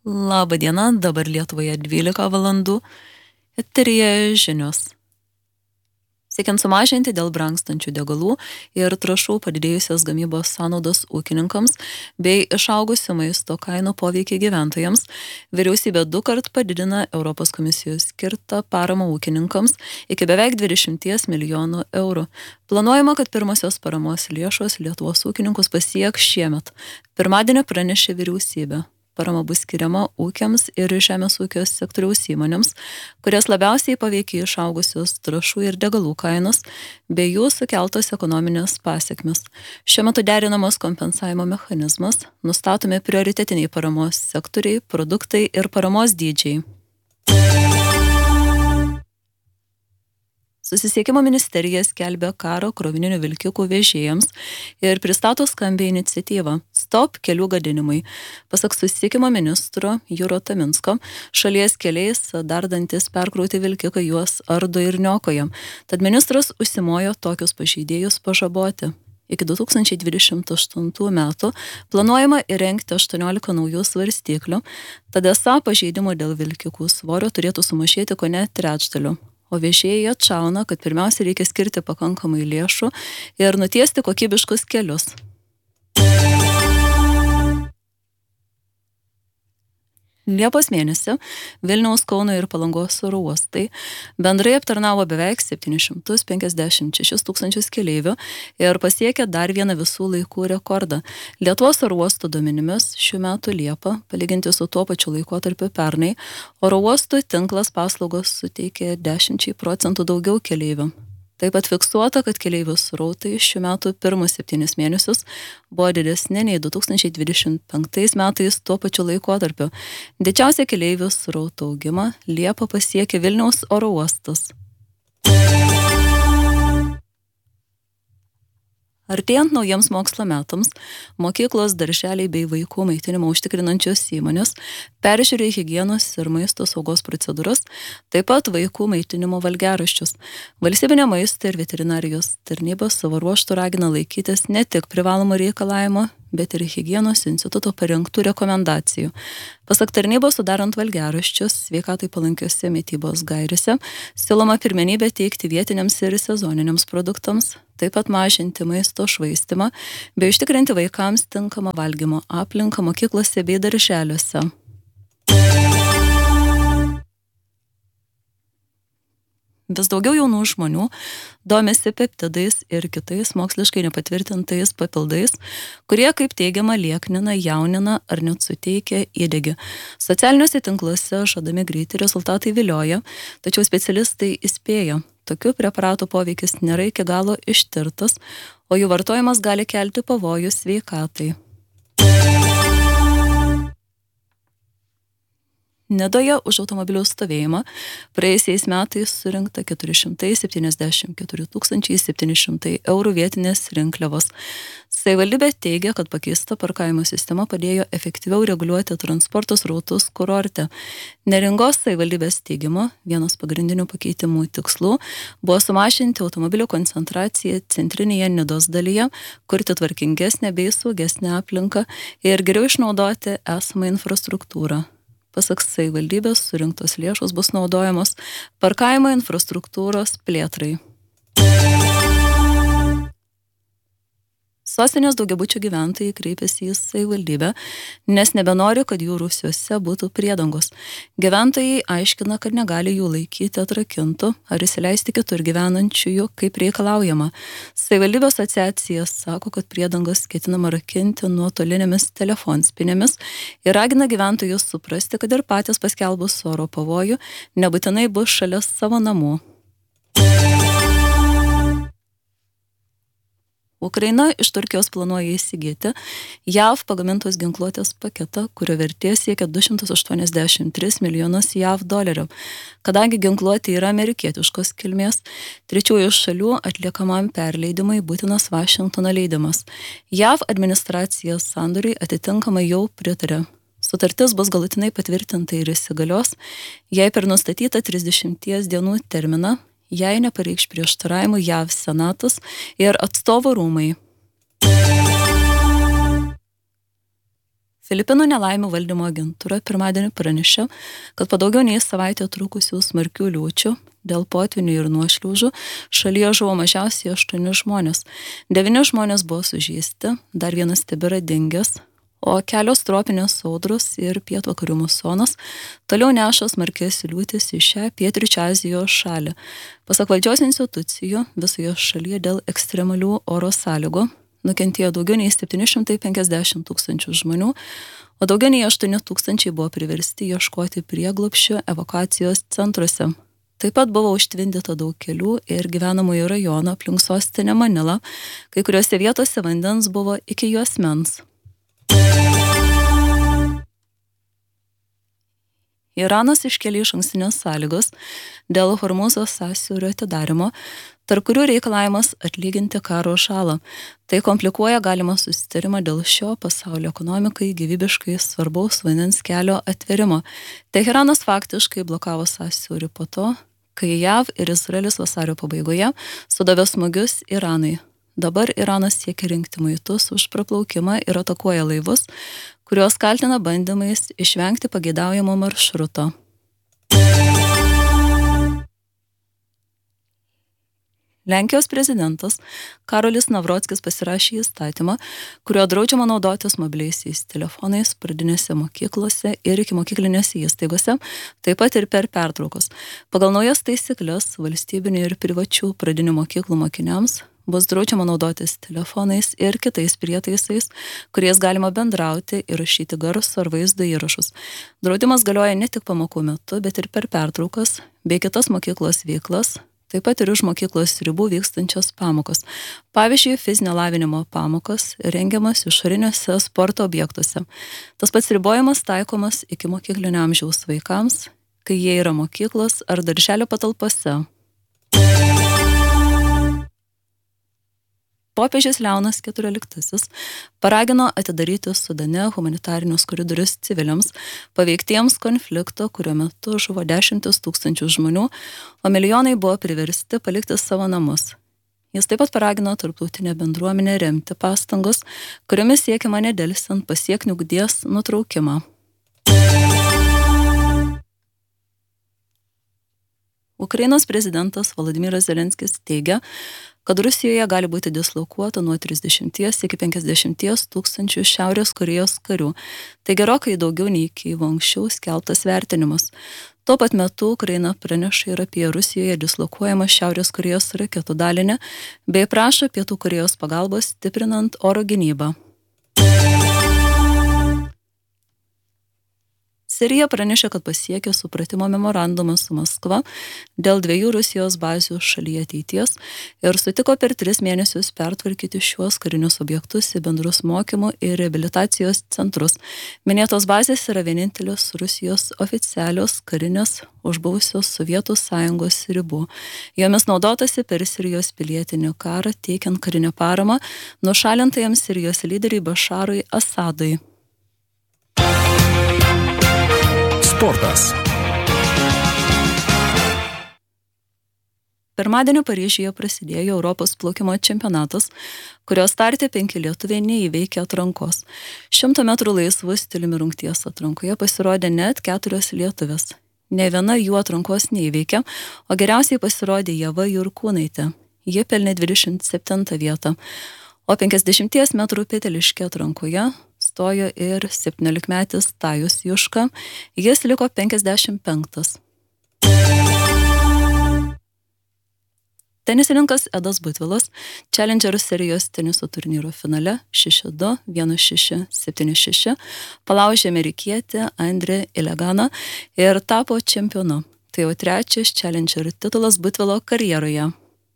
Labą dieną, dabar Lietuvoje 12 valandų. Eteryje žinios. Siekiant sumažinti dėl brangstančių degalų ir trąšų padidėjusios gamybos sąnaudos ūkininkams bei išaugusių maisto kainų poveikį gyventojams, vyriausybė 2 kart padidina Europos komisijos skirtą paramą ūkininkams iki beveik 20 milijonų eurų. Planuojama, kad pirmosios paramos lėšos Lietuvos ūkininkus pasieks šiemet. Pirmadienį pranešė vyriausybė. Parama bus skiriama ūkiams ir žemės ūkio sektoriaus įmonėms, kurias labiausiai paveikia išaugusios trąšų ir degalų kainos bei jų sukeltos ekonominės pasekmės. Šiuo metu derinamas kompensavimo mechanizmas, nustatomi prioritetiniai paramos sektoriai, produktai ir paramos dydžiai. Susisiekimo ministerija skelbia karą krovininių vilkikų vežėjams ir pristato skambią iniciatyvą Stop kelių gadinimui. Pasak susisiekimo ministro Juro Taminsko, šalies keliais dardantis perkrauti vilkikai juos ardo ir niokoja. Tad ministras užsimojo tokius pažeidėjus pažaboti. Iki 2028 metų planuojama įrengti 18 naujų svarstyklių, tada esą pažeidimo dėl vilkikų svorio turėtų sumažėti kone trečdaliu. O vežėjai atšauna, kad pirmiausia reikia skirti pakankamai lėšų ir nutiesti kokybiškus kelius. Liepos mėnesį Vilniaus, Kauno ir Palangos oro uostai bendrai aptarnavo beveik 756 tūkstančius keleivių ir pasiekė dar vieną visų laikų rekordą. Lietuvos oro uostų duomenimis šių metų Liepą, palyginti su tuo pačiu laikotarpiu pernai, oro uostų tinklas paslaugos suteikė 10% daugiau keleivių. Taip pat fiksuota, kad keleivių srautai šių metų pirmus 7 mėnesius buvo didesni nei 2025 metais tuo pačiu laikotarpiu. Didžiausią keleivių srautų augimą Liepą pasiekė Vilniaus oro uostas. Artėjant naujiems mokslo metams, mokyklos, darželiai bei vaikų maitinimą užtikrinančios įmonės peržiūrė higienos ir maisto saugos procedūras, taip pat vaikų maitinimo valgiaraščius. Valstybinė maisto ir veterinarijos tarnyba savo ruožtu ragina laikytis ne tik privalomų reikalavimų, bet ir higienos instituto parengtų rekomendacijų. Pasak tarnybos, sudarant valgiaraščius sveikatai palankiose mitybos gairėse, siūloma pirmenybę teikti vietiniams ir sezoniniams produktams, taip pat mažinti maisto švaistimą bei užtikrinti vaikams tinkamą valgymo aplinką mokyklose bei darželiuose. Vis daugiau jaunų žmonių domisi peptidais ir kitais moksliškai nepatvirtintais papildais, kurie, kaip teigiama, lieknina, jaunina ar net suteikia įdegį. Socialiniuose tinkluose žadami greiti rezultatai vilioja, tačiau specialistai įspėja, tokių preparatų poveikis nėra iki galo ištirtas, o jų vartojimas gali kelti pavojų sveikatai. Nidoje už automobilių stovėjimą praėjusiais metais surinkta 474 700 eurų vietinės rinkliavos. Savivaldybė teigia, kad pakeista parkavimo sistema padėjo efektyviau reguliuoti transporto srautus kurorte. Neringos savivaldybės teigimu, vienas pagrindinių pakeitimų tikslų buvo sumažinti automobilių koncentraciją centrinėje Nidos dalyje, kurti tvarkingesnę bei saugesnę aplinką ir geriau išnaudoti esamą infrastruktūrą. Pasak savivaldybės, surinktos lėšos bus naudojamos parkavimo infrastruktūros plėtrai. Sostinės daugiabučių gyventojai kreipėsi į savivaldybę, nes nebenori, kad jų rūsiuose būtų priedangos. Gyventojai aiškina, kad negali jų laikyti atrakintų ar įsileisti kitur gyvenančiųjų, kaip reikalaujama. Savivaldybės asociacija sako, kad priedangas ketinama rakinti nuotolinėmis telefonspinėmis ir ragina gyventojus suprasti, kad ir patys paskelbus oro pavojų nebūtinai bus šalia savo namų. Ukraina iš Turkijos planuoja įsigyti JAV pagamintos ginkluotės paketą, kurio vertė siekia 283 milijonus JAV dolerių. Kadangi ginkluotė yra amerikietiškos kilmės, trečiųjų šalių atliekamam perleidimui būtinas Vašingtono leidimas. JAV administracija sandoriui atitinkamai jau pritarė. Sutartis bus galutinai patvirtinta ir įsigalios, jei per nustatytą 30 dienų terminą jei nepareikš prieštaravimų JAV senatas ir atstovų rūmai. Filipinų nelaimių valdymo agentūra pirmadienį pranešė, kad po daugiau nei savaitę trukusių smarkių liūčių dėl potvynių ir nuošliaužų šalyje žuvo mažiausiai 8 žmonės. 9 žmonės buvo sužeisti, dar vienas tebėra dingęs, o kelios tropinės audros ir pietvakarių musonas toliau neša smarkės liūtis į šią pietryčių Azijos šalį. Pasak valdžios institucijų, visoje šalyje dėl ekstremalių oro sąlygų nukentėjo daugiau nei 750 tūkstančių žmonių, o daugiau nei 8 tūkstančiai buvo priversti ieškoti prieglobsčio evakuacijos centruose. Taip pat buvo užtvindyta daug kelių ir gyvenamųjų rajonų aplink sostinę Manilą, kai kuriuose vietose vandens buvo iki juosmens. Iranas iškėlė išankstinės sąlygos dėl Hormūzo sąsiaurio atidarimo, tarp kurių reikalavimas atlyginti karo žalą. Tai komplikuoja galimą susitarimą dėl šio pasaulio ekonomikai gyvybiškai svarbaus vandens kelio atvėrimo. Teheranas faktiškai blokavo sąsiaurį po to, kai JAV ir Izraelis vasario pabaigoje sudavė smūgius Iranui. Dabar Iranas siekia rinkti muitus už praplaukimą ir atakuoja laivus, kuriuos kaltina bandymais išvengti pageidaujamo maršruto. Lenkijos prezidentas Karolis Navrockis pasirašė įstatymą, kurio draudžiama naudotis mobiliaisiais telefonais pradinėse mokyklose ir ikimokyklinėse įstaigose, taip pat ir per pertraukas. Pagal naujas taisyklės valstybinių ir privačių pradinių mokyklų mokiniams bus draudžiama naudotis telefonais ir kitais prietaisais, kuriais galima bendrauti ir rašyti garso ar vaizdo įrašus. Draudimas galioja ne tik pamokų metu, bet ir per pertraukas bei kitas mokyklos veiklas, taip pat ir už mokyklos ribų vykstančios pamokos. Pavyzdžiui, fizinio lavinimo pamokos rengiamas išoriniuose sporto objektuose. Tas pats ribojimas taikomas ikimokyklinio amžiaus vaikams, kai jie yra mokyklos ar darželio patalpose. Popiežius Leonas XIV paragino atidaryti Sudane humanitarinius koridorius civiliams, paveiktiems konflikto, kurio metu žuvo 10 tūkstančių žmonių, o milijonai buvo priversti palikti savo namus. Jis taip pat paragino tarptautinę bendruomenę remti pastangas, kuriomis siekiama nedelsiant pasiekti ugnies nutraukimą. Ukrainos prezidentas Volodymyras Zelenskis teigia, kad Rusijoje gali būti dislokuota nuo 30 iki 50 tūkstančių Šiaurės Korėjos karių. Tai gerokai daugiau nei Kijevo anksčiau skelbtas vertinimas. Tuo pat metu Ukraina praneša ir apie Rusijoje dislokuojamą Šiaurės Korėjos raketų dalinį, bei prašo Pietų Korėjos pagalbos stiprinant oro gynybą. Sirija pranešė, kad pasiekė supratimo memorandumą su Maskva dėl 2 Rusijos bazių šalyje ateities ir sutiko per 3 mėnesius pertvarkyti šiuos karinius objektus į bendrus mokymų ir reabilitacijos centrus. Minėtos bazės yra vienintelės Rusijos oficialios karinės už buvusios Sovietų sąjungos ribų. Jomis naudotasi per Sirijos pilietinį karą, teikiant karinę paramą nušalintajam Sirijos lyderiui Bašarui Asadui. Sportas. Pirmadienį Paryžiuje prasidėjo Europos plaukimo čempionatas, kurio starte 5 lietuviai neįveikė atrankos. 100 metrų laisvų stiliumi rungties atrankoje pasirodė net 4 lietuvės. Ne viena jų atrankos neįveikė, o geriausiai pasirodė Ieva Jurkūnaitė. Ji pelnė 27 vietą. O 50 metrų peteliške atrankoje stojo ir 17-metis Tajus Juška, jis liko 55. Tenisininkas Edas Butvilas Challenger serijos teniso turnyro finale 6-2, 1-6, 7-6 palaužė amerikietį Andre Ileganą ir tapo čempionu. Tai jau 3. Challenger titulas Butvilo karjeroje.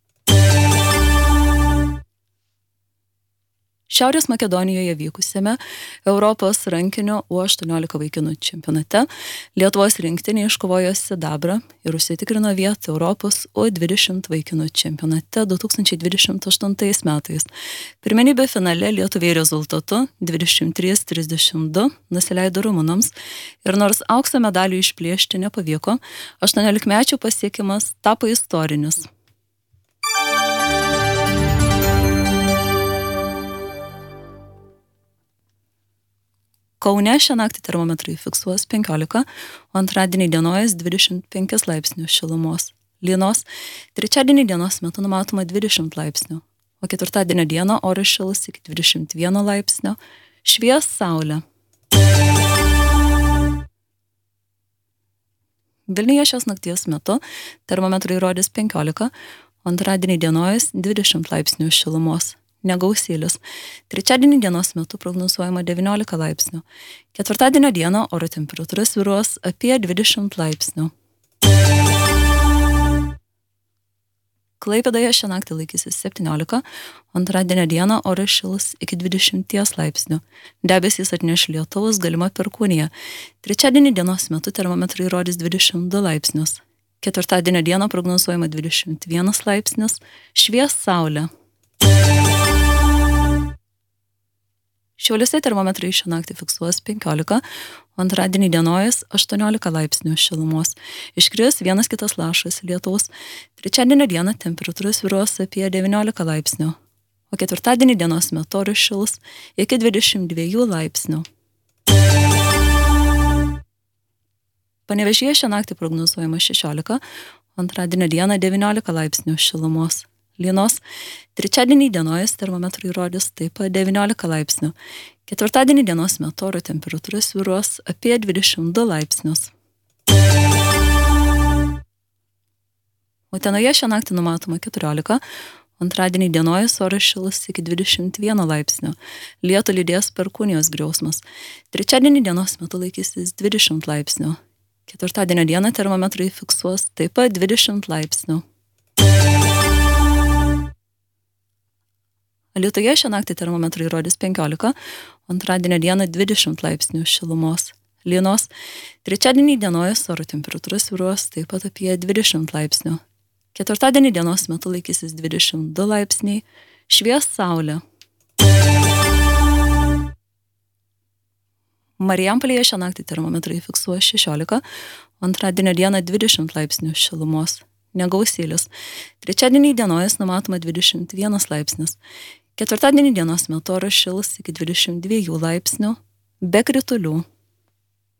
Šiaurės Makedonijoje vykusiame Europos rankinio U18 vaikinų čempionate Lietuvos rinktinė iškovojo sidabrą ir užsitikrino vietą Europos U20 vaikinų čempionate 2028 metais. Pirmenybė finale lietuviai rezultatu 23-32 nusileido rumunams ir nors aukso medalių išplėšti nepavyko, 18-mečių pasiekimas tapo istorinis. Kaune šią naktį termometrai fiksuos 15, o antradienį dienojas 25 laipsnių šilumos. Lynos, trečiadienį dienos metu numatoma 20 laipsnių, o ketvirtadienio dieną oras šils iki 21 laipsnio, švies saulė. Vilniuje šios nakties metu termometrai rodys 15, o antradienį dienojas 20 laipsnių šilumos. Negausėlis. Trečiadienį dienos metu prognozuojama 19 laipsnių. Ketvirtadienio dieną oro temperatūra svyruos apie 20 laipsnių. Klaipėdoje šią naktį laikysis 17, o antradienio dieną oras šils iki 20 laipsnių. Debesys atneš lietaus, galima perkūnija. Trečiadienį dienos metu termometrai rodys 22 laipsnius. Ketvirtadienio dieną prognozuojama 21 laipsnis, švies saulė. Šiauliuose termometrai šią naktį fiksuos 15, o antradienį dienojas 18 laipsnių šilumos. Iškris vienas kitas lašas lietaus. Trečiadienio dieną temperatūra svyruos apie 19 laipsnių, o ketvirtadienį dienos metu oras šils iki 22 laipsnių. Panevėžyje šią naktį prognozuojama 16, o antradienio dieną 19 laipsnių šilumos. Lynos, trečiadienį dienojas termometrai rodys taip pat 19 laipsnių. Ketvirtadienį dienos metu oro temperatūra svyruos apie 22 laipsnius. Utenoje šią naktį numatoma 14, antradienį dienojas oras šils iki 21 laipsnių. Lietų lydės perkūnijos griausmas. Trečiadienį dienos metu laikysis 20 laipsnių. Ketvirtadienio dieną termometrai fiksuos taip pat 20 laipsnių. Alytuje šią naktį termometrai rodys 15, antradienio dieną 20 laipsnių šilumos. Lynos, trečiadienį dienojas oro temperatūra svyruos taip pat apie 20 laipsnių. Ketvirtadienį dienos metu laikysis 22 laipsniai, švies saulė. Marijampolėje šią naktį termometrai fiksuos 16, antradienio dieną 20 laipsnių šilumos. Negausėlis. Trečiadienį dienojas numatoma 21 laipsnis. Ketvirtadienį dienos metu oras šils iki 22 laipsnių, be kritulių.